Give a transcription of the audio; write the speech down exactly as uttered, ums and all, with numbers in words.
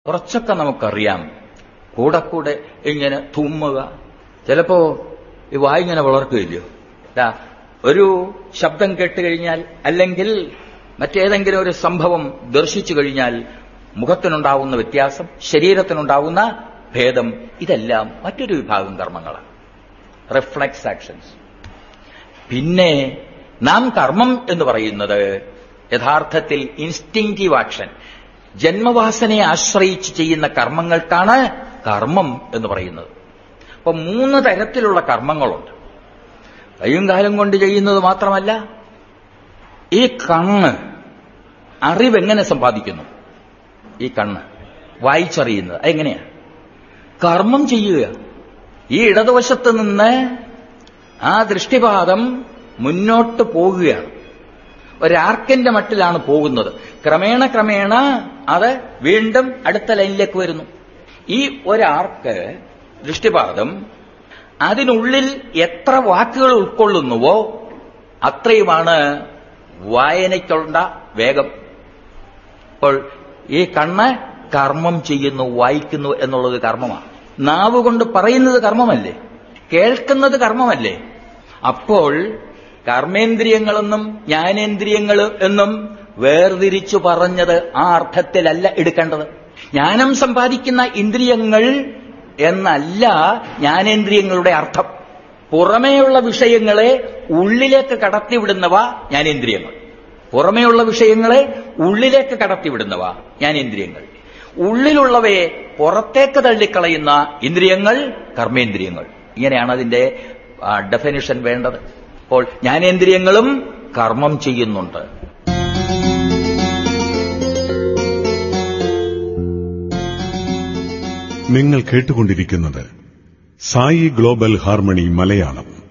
കുറച്ചൊക്കെ നമുക്കറിയാം. കൂടെ കൂടെ ഇങ്ങനെ തുമ്മുക, ചിലപ്പോ ഈ വായിങ്ങനെ വളർക്കുകയില്ലയോ, ഒരു ശബ്ദം കേട്ടുകഴിഞ്ഞാൽ അല്ലെങ്കിൽ മറ്റേതെങ്കിലും ഒരു സംഭവം ദർശിച്ചു കഴിഞ്ഞാൽ മുഖത്തിനുണ്ടാവുന്ന വ്യത്യാസം, ശരീരത്തിനുണ്ടാവുന്ന ഭേദം, ഇതെല്ലാം മറ്റൊരു വിഭാഗം കർമ്മങ്ങളാണ്, റിഫ്ലെക്സ് ആക്ഷൻസ്. പിന്നെ നാം കർമ്മം എന്ന് പറയുന്നത് യഥാർത്ഥത്തിൽ ഇൻസ്റ്റിങ്റ്റീവ് ആക്ഷൻ, ജന്മവാസനയെ ആശ്രയിച്ച് ചെയ്യുന്ന കർമ്മങ്ങൾക്കാണ് കർമ്മം എന്ന് പറയുന്നത്. അപ്പൊ മൂന്ന് തരത്തിലുള്ള കർമ്മങ്ങളുണ്ട്. കയ്യും കാലം കൊണ്ട് ചെയ്യുന്നത് മാത്രമല്ല, ഈ കണ്ണ് അറിവെങ്ങനെ സമ്പാദിക്കുന്നു? ഈ കണ്ണ് വായിച്ചറിയുന്നത് അതെങ്ങനെയാ? കർമ്മം ചെയ്യുക. ഈ ഇടതുവശത്ത് നിന്ന് ആ ദൃഷ്ടിപാതം മുന്നോട്ട് പോകുകയാണ്, ഒരാർക്കിന്റെ മട്ടിലാണ് പോകുന്നത്. ക്രമേണ ക്രമേണ അത് വീണ്ടും അടുത്ത ലൈനിലേക്ക് വരുന്നു. ഈ ഒരാർക്ക് ദൃഷ്ടിപാതം അതിനുള്ളിൽ എത്ര വാക്കുകൾ ഉൾക്കൊള്ളുന്നുവോ അത്രയുമാണ് വായനയ്ക്കുള്ള വേഗം. അപ്പോൾ ഈ കണ്ണ് കർമ്മം ചെയ്യുന്നു, വായിക്കുന്നു എന്നുള്ളത് കർമ്മമാണ്. നാവ് കൊണ്ട് പറയുന്നത് കർമ്മമല്ലേ, കേൾക്കുന്നത് കർമ്മമല്ലേ. അപ്പോൾ കർമ്മേന്ദ്രിയങ്ങളെന്നും ജ്ഞാനേന്ദ്രിയങ്ങൾ എന്നും വേർതിരിച്ചു പറഞ്ഞത് ആ അർത്ഥത്തിലല്ല എടുക്കേണ്ടത്. ജ്ഞാനം സമ്പാദിക്കുന്ന ഇന്ദ്രിയങ്ങൾ എന്നല്ല ജ്ഞാനേന്ദ്രിയങ്ങളുടെ അർത്ഥം. പുറമേയുള്ള വിഷയങ്ങളെ ഉള്ളിലേക്ക് കടത്തിവിടുന്നവ ജ്ഞാനേന്ദ്രിയങ്ങൾ, പുറമേയുള്ള വിഷയങ്ങളെ ഉള്ളിലേക്ക് കടത്തിവിടുന്നവ ജ്ഞാനേന്ദ്രിയങ്ങൾ, ഉള്ളിലുള്ളവയെ പുറത്തേക്ക് തള്ളിക്കളയുന്ന ഇന്ദ്രിയങ്ങൾ കർമ്മേന്ദ്രിയങ്ങൾ. ഇങ്ങനെയാണ് അതിന്റെ ഡെഫിനിഷൻ വേണ്ടത്. അപ്പോൾ ജ്ഞാനേന്ദ്രിയങ്ങളും കർമ്മം ചെയ്യുന്നുണ്ട്. നിങ്ങൾ കേട്ടുകൊണ്ടിരിക്കുന്നത് സായി ഗ്ലോബൽ ഹാർമണി മലയാളം.